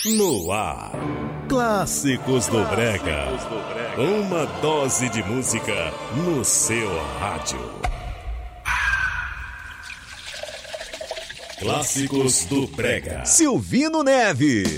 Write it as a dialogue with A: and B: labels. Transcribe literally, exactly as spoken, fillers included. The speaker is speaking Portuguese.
A: No ar, Clássicos do Brega. Uma dose de música no seu rádio. Clássicos do Brega.
B: Silvino Neves.